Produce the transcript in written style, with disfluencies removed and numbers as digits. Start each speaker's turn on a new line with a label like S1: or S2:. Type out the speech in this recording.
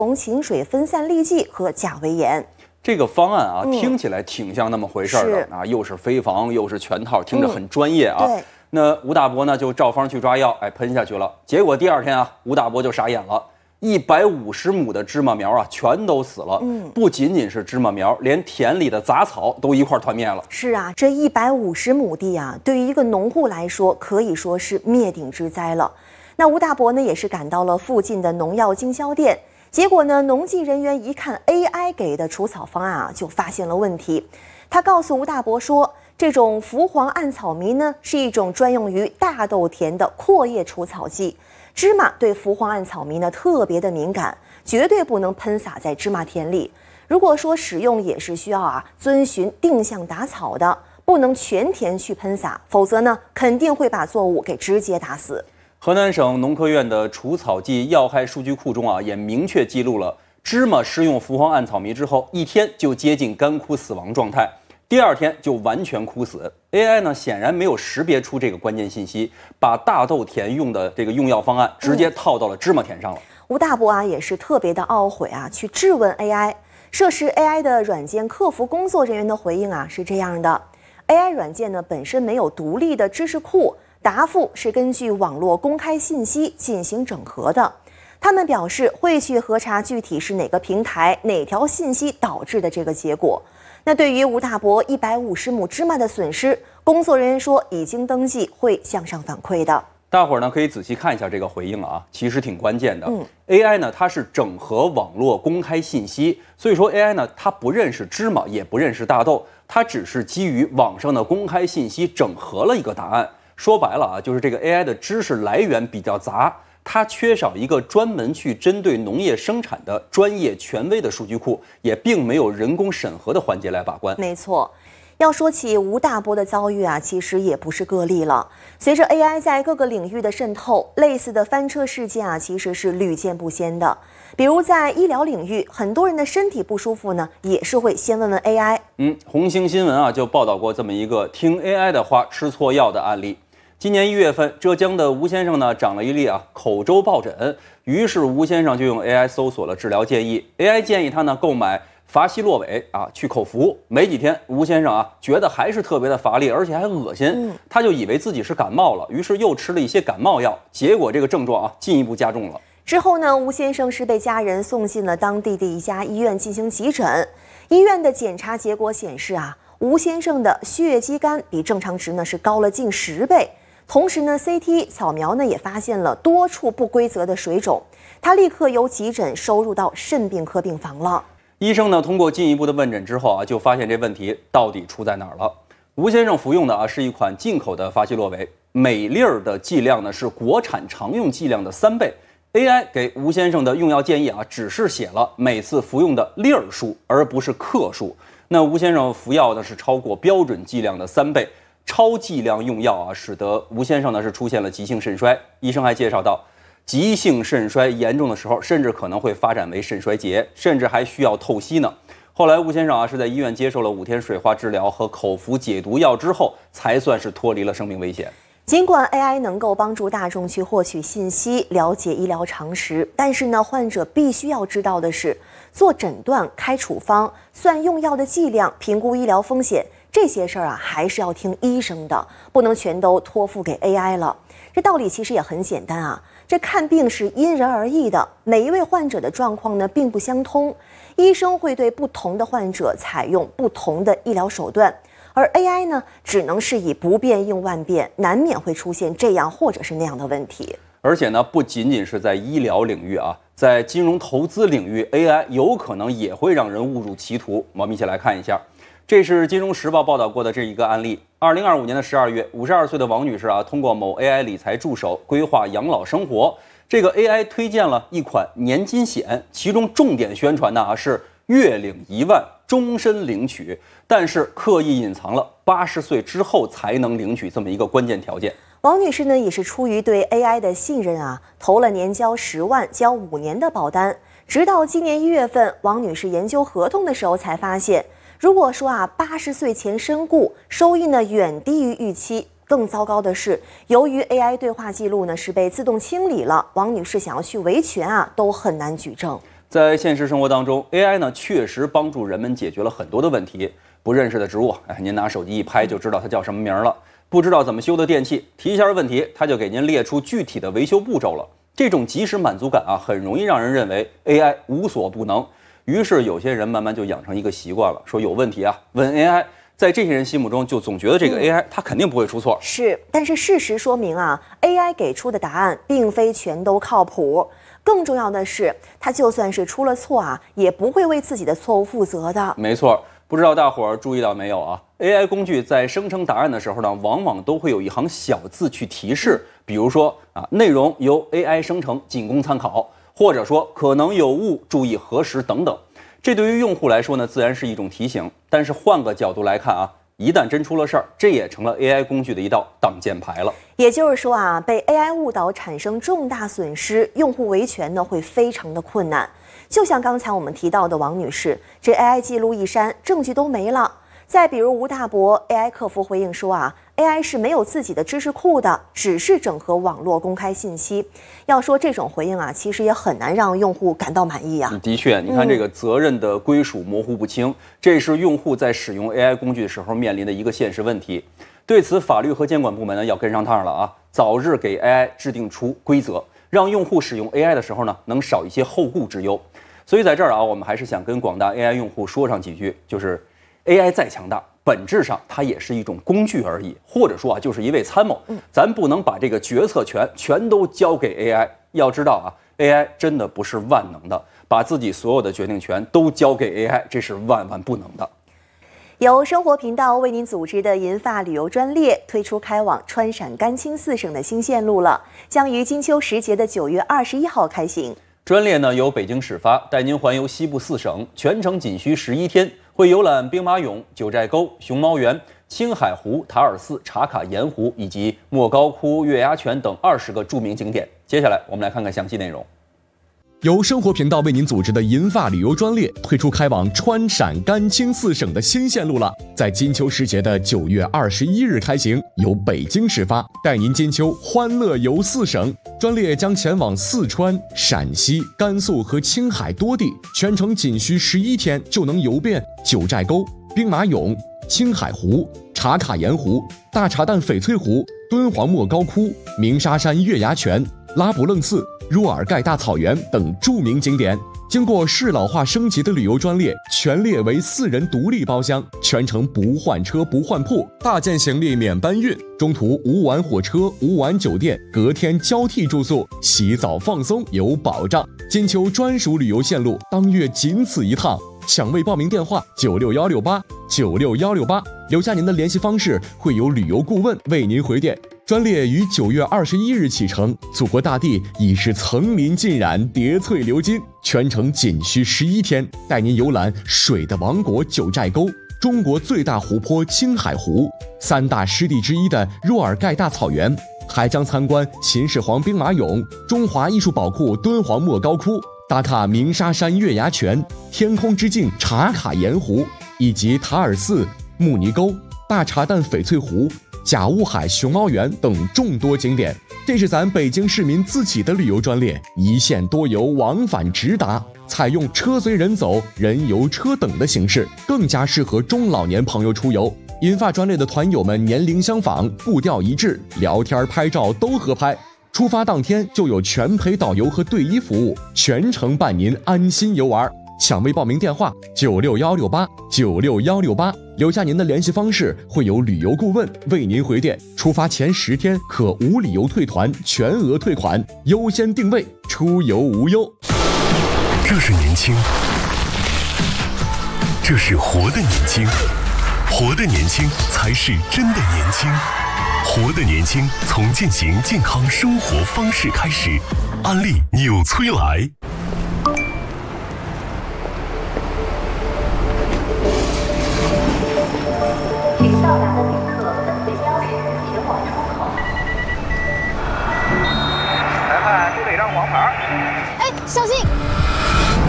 S1: 红芩水分散痢剂和钾维盐。
S2: 这个方案啊，听起来挺像那么回事儿的啊，又是飞防，又是全套，听着很专业啊。
S1: 对。
S2: 那吴大伯呢就照方去抓药，喷下去了。结果第二天啊，吴大伯就傻眼了，150亩的芝麻苗啊，全都死了。不仅仅是芝麻苗，连田里的杂草都一块团灭了。
S1: 是啊，这150亩地啊，对于一个农户来说，可以说是灭顶之灾了。那吴大伯呢，也是赶到了附近的农药经销店。结果呢，农技人员一看 AI 给的除草方案啊，就发现了问题。他告诉吴大伯说，这种氟磺暗草醚呢，是一种专用于大豆田的阔叶除草剂。芝麻对氟磺暗草醚呢特别的敏感，绝对不能喷洒在芝麻田里。如果说使用也是需要遵循定向打草的，不能全田去喷洒，否则呢肯定会把作物给直接打死。
S2: 河南省农科院的除草剂药害数据库中啊，也明确记录了芝麻施用氟磺暗草醚之后，1天就接近干枯死亡状态，第2天就完全枯死。AI 呢显然没有识别出这个关键信息，把大豆田用的这个用药方案直接套到了芝麻田上了。
S1: 吴大伯啊也是特别的懊悔啊，去质问 AI。涉事 AI 的软件客服工作人员的回应啊是这样的 ：AI 软件呢本身没有独立的知识库。答复是根据网络公开信息进行整合的，他们表示会去核查具体是哪个平台、哪条信息导致的这个结果。那对于吴大伯150亩芝麻的损失，工作人员说已经登记，会向上反馈的。
S2: 大伙儿呢可以仔细看一下这个回应啊，其实挺关键的。AI 呢它是整合网络公开信息，所以说 AI 呢它不认识芝麻，也不认识大豆，它只是基于网上的公开信息整合了一个答案。说白了啊，就是这个 AI 的知识来源比较杂，它缺少一个专门去针对农业生产的专业权威的数据库，也并没有人工审核的环节来把关。
S1: 没错，要说起吴大伯的遭遇啊，其实也不是个例了。随着 AI 在各个领域的渗透，类似的翻车事件啊，其实是屡见不鲜的。比如在医疗领域，很多人的身体不舒服呢，也是会先问问 AI。
S2: 红星新闻啊就报道过这么一个听 AI 的话吃错药的案例。今年1月份，浙江的吴先生呢长了一例口周疱疹，于是吴先生就用 AI 搜索了治疗建议。AI 建议他呢购买伐西洛韦去口服。没几天，吴先生觉得还是特别的乏力，而且还恶心，他就以为自己是感冒了，于是又吃了一些感冒药，结果这个症状进一步加重了。
S1: 之后呢，吴先生是被家人送进了当地的一家医院进行急诊。医院的检查结果显示吴先生的血肌酐比正常值呢是高了近10倍。同时呢 ，CT 扫描呢也发现了多处不规则的水肿，他立刻由急诊收入到肾病科病房了。
S2: 医生呢通过进一步的问诊之后就发现这问题到底出在哪儿了。吴先生服用的是一款进口的伐西洛韦，每粒儿的剂量呢是国产常用剂量的3倍。AI 给吴先生的用药建议只是写了每次服用的粒儿数，而不是克数。那吴先生服药呢是超过标准剂量的3倍。超剂量用药使得吴先生呢是出现了急性肾衰。医生还介绍到，急性肾衰严重的时候，甚至可能会发展为肾衰竭，甚至还需要透析呢。后来吴先生是在医院接受了5天水化治疗和口服解毒药之后，才算是脱离了生命危险。
S1: 尽管 AI 能够帮助大众去获取信息、了解医疗常识，但是呢，患者必须要知道的是，做诊断、开处方、算用药的剂量、评估医疗风险。这些事儿还是要听医生的，不能全都托付给 AI 了。这道理其实也很简单这看病是因人而异的，每一位患者的状况呢并不相通，医生会对不同的患者采用不同的医疗手段，而 AI 呢只能是以不变应万变，难免会出现这样或者是那样的问题。
S2: 而且呢，不仅仅是在医疗领域在金融投资领域 ，AI 有可能也会让人误入歧途。我们一起来看一下。这是《金融时报》报道过的这一个案例。2025年的12月，52岁的王女士通过某 AI 理财助手规划养老生活。这个 AI 推荐了一款年金险，其中重点宣传的是月领1万，终身领取，但是刻意隐藏了80岁之后才能领取这么一个关键条件。
S1: 王女士呢也是出于对 AI 的信任投了年交10万、交5年的保单。直到今年1月份，王女士研究合同的时候才发现。如果说80岁前身故，收益呢远低于预期。更糟糕的是，由于 AI 对话记录呢是被自动清理了，王女士想要去维权都很难举证。
S2: 在现实生活当中 ，AI 呢确实帮助人们解决了很多的问题。不认识的植物，您拿手机一拍就知道它叫什么名了；不知道怎么修的电器，提一下问题，它就给您列出具体的维修步骤了。这种及时满足感很容易让人认为 AI 无所不能。于是有些人慢慢就养成一个习惯了，说有问题问 AI。在这些人心目中，就总觉得这个 AI 它肯定不会出错。
S1: 是，但是事实说明AI 给出的答案并非全都靠谱。更重要的是，它就算是出了错也不会为自己的错误负责的。
S2: 没错，不知道大伙儿注意到没有？AI 工具在生成答案的时候呢，往往都会有一行小字去提示，比如说内容由 AI 生成，仅供参考，或者说可能有误，注意核实等等。这对于用户来说呢，自然是一种提醒。但是换个角度来看一旦真出了事儿，这也成了 AI 工具的一道挡箭牌了。
S1: 也就是说被 AI 误导产生重大损失，用户维权呢会非常的困难。就像刚才我们提到的王女士，这 AI 记录一删，证据都没了。再比如吴大伯 ，AI 客服回应说AI 是没有自己的知识库的，只是整合网络公开信息。要说这种回应其实也很难让用户感到满意
S2: 的确，你看这个责任的归属模糊不清，这是用户在使用 AI 工具的时候面临的一个现实问题。对此，法律和监管部门呢要跟上趟了早日给 AI 制定出规则，让用户使用 AI 的时候呢能少一些后顾之忧。所以在这儿我们还是想跟广大 AI 用户说上几句，就是 AI 再强大，本质上它也是一种工具而已，或者说就是一位参谋。咱不能把这个决策权全都交给 AI。要知道AI 真的不是万能的，把自己所有的决定权都交给 AI， 这是万万不能的。
S1: 由生活频道为您组织的银发旅游专列推出开往川陕甘青4省的新线路了，将于金秋时节的9月21号开行。
S2: 专列呢由北京始发，带您环游西部4省，全程仅需11天，会游览兵马俑、九寨沟、熊猫园、青海湖、塔尔寺、茶卡盐湖以及莫高窟、月牙泉等20个著名景点。接下来我们来看看详细内容。
S3: 由生活频道为您组织的银发旅游专列推出开往川陕甘青4省的新线路了，在金秋时节的9月21日开行，由北京始发，带您金秋欢乐游4省。专列将前往四川、陕西、甘肃和青海多地，全程仅需11天就能游遍九寨沟、兵马俑、青海湖、茶卡盐湖、大茶蛋翡翠湖、敦煌莫高窟、鸣沙山月牙泉、拉卜楞寺、若尔盖大草原等著名景点。经过适老化升级的旅游专列，全列为4人独立包厢，全程不换车不换铺，大件行李免搬运，中途无晚火车、无晚酒店，隔天交替住宿，洗澡放松有保障。金秋专属旅游线路，当月仅此一趟。抢位报名电话96168，留下您的联系方式，会有旅游顾问为您回电。专列于9月21日启程，祖国大地已是层林尽染，叠翠流金，全程仅需11天，带您游览水的王国九寨沟、中国最大湖泊青海湖、3大湿地之一的若尔盖大草原，还将参观秦始皇兵马俑、中华艺术宝库敦煌莫高窟，打卡鸣沙山月牙泉、天空之镜茶卡盐湖，以及塔尔寺、慕尼沟、大茶蛋翡翠湖、甲乌海熊猫园等众多景点。这是咱北京市民自己的旅游专列，一线多游，往返直达，采用车随人走、人游车等的形式，更加适合中老年朋友出游。银发专列的团友们年龄相仿，步调一致，聊天拍照都合拍。出发当天就有全陪导游和队医服务，全程伴您安心游玩。抢位报名电话96168，留下您的联系方式，会有旅游顾问为您回电。出发前10天可无理由退团，全额退款，优先定位，出游无忧。
S4: 这是年轻，这是活的年轻，活的年轻才是真的年轻。活的年轻从践行健康生活方式开始，安利纽崔莱。
S5: 请到达的旅客跟随标识前往出口。
S6: 裁判出了一张黄牌。
S7: 哎，小心！